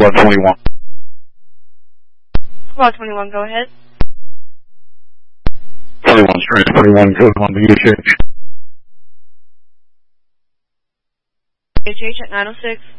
Squad 21. Squad 21, go ahead. 21, Strange 21, code 1 to UHH. UHH at 906.